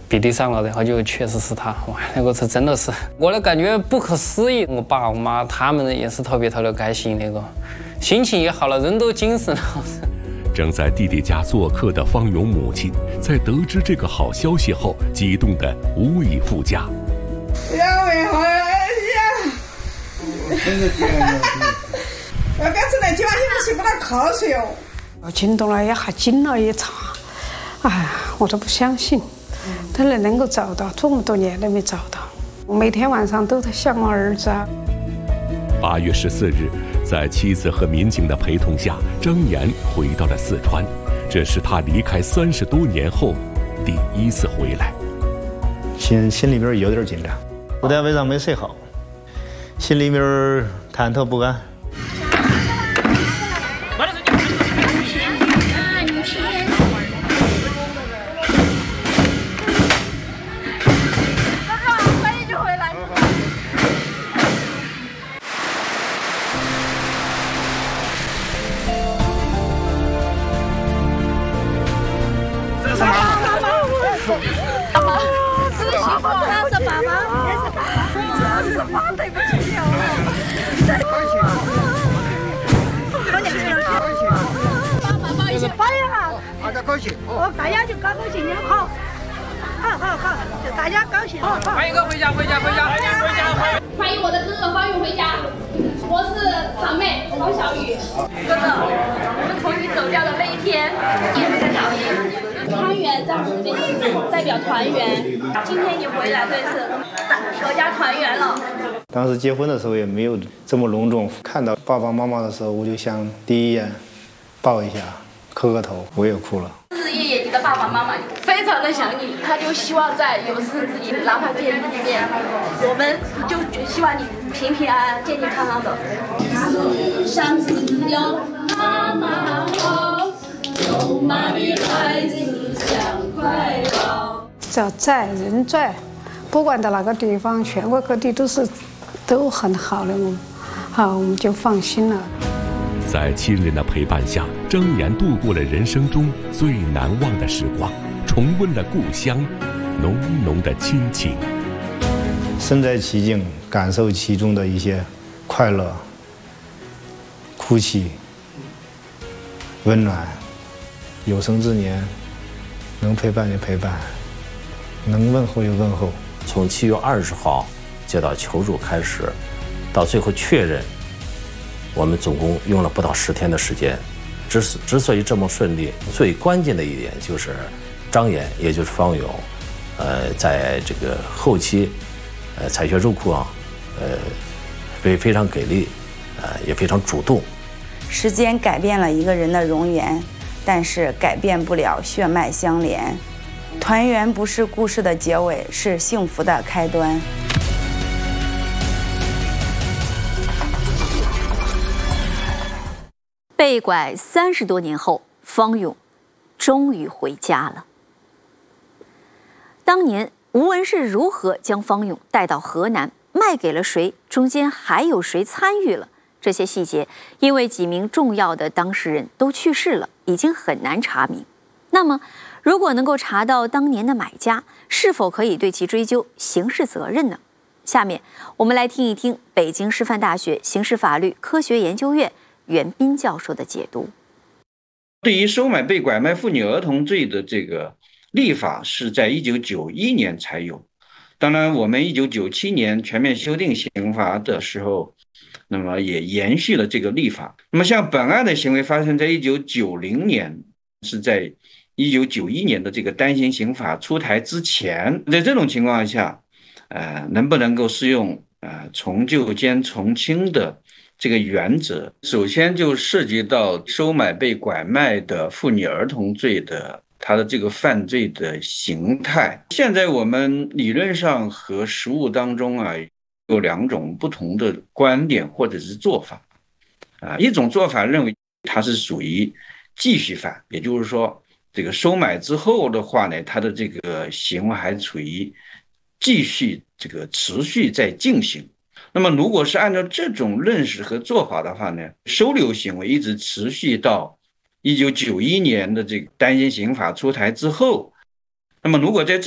比例上了，然后就确实是他，哇，那个是真的是我的感觉不可思议。我爸我妈他们也是特别开心，那个心情也好了，人都精神了。 正在弟弟家做客的方勇母亲，在得知这个好消息后，激动得无以复加。 我刚才那几碗也不是把它烤水哦。 我惊动了一下，惊了一场。哎呀，我都不相信，他能够找到，这么多年都没找到。我每天晚上都在想我儿子。 8月14日，在妻子和民警的陪同下，张岩回到了四川，这是他离开30多年后第一次回来。 心里边有点紧张，昨天晚上没睡好，心里面忐忑不安。 大家就高兴，好，大家高兴。 欢迎哥回家。欢迎我的哥哥方勇回家，我是堂妹王小雨。哥哥，我们从你走掉的那一天也非常讨厌。团圆在我们这边代表团圆，今天你回来这次阖家团圆了。 当时结婚的时候也没有这么隆重，看到爸爸妈妈的时候，我就想第一眼抱一下，磕个头，我也哭了。 爷爷，你的爸爸妈妈非常的想你，他就希望在有生之年哪怕见一面，我们就希望你平平安安、健健康康的。世上只有妈妈好，有妈的孩子像块宝。 只要在人在，不管到哪个地方，全国各地都很好的，我们就放心了。 在亲人的陪伴下，张岩度过了人生中最难忘的时光，重温了故乡浓浓的亲情。 身在其境，感受其中的一些快乐、哭泣、温暖。有生之年，能陪伴就陪伴，能问候就问候。 从7月20号接到求助开始，到最后确认，我们总共用了不到10天的时间。之所以这么顺利，最关键的一点就是张岩，也就是方勇，在这个后期，采血入库非常给力，也非常主动。 时间改变了一个人的容颜，但是改变不了血脉相连。团圆不是故事的结尾，是幸福的开端。 被拐30多年后，方勇终于回家了。当年吴文是如何将方勇带到河南，卖给了谁？中间还有谁参与了？这些细节，因为几名重要的当事人都去世了，已经很难查明。那么，如果能够查到当年的买家，是否可以对其追究刑事责任呢？下面我们来听一听北京师范大学刑事法律科学研究院袁斌教授的解读。 对于收买被拐卖妇女儿童罪的这个立法是在1991年才有。当然，我们1997年全面修订刑法的时候，那么也延续了这个立法。那么像本案的行为发生在1990年，是在1991年的这个单行刑法出台之前。在这种情况下，能不能够适用从旧兼从轻的这个原则，首先就涉及到收买被拐卖的妇女儿童罪的它的这个犯罪的形态。现在我们理论上和实务当中有2种不同的观点或者是做法。一种做法认为它是属于继续犯，也就是说这个收买之后的话呢，它的这个行为还处于继续这个持续在进行。那么如果是按照这种认识和做法的话呢，收留行为一直持续到1991年的这个单行刑法出台之后，那么如果在